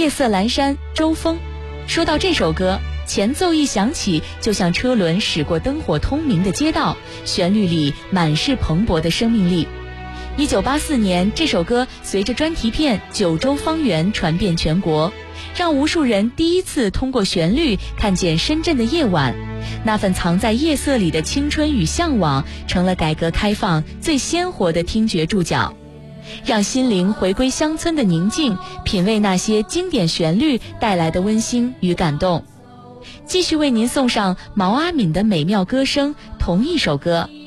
夜色阑珊，周峰。说到这首歌，前奏一响起，就像车轮驶过灯火通明的街道，旋律里满是蓬勃的生命力。1984年，这首歌随着专题片《九州方圆》传遍全国，让无数人第一次通过旋律看见深圳的夜晚，那份藏在夜色里的青春与向往，成了改革开放最鲜活的听觉注脚，让心灵回归乡村的宁静，品味那些经典旋律带来的温馨与感动。继续为您送上毛阿敏的美妙歌声，同一首歌《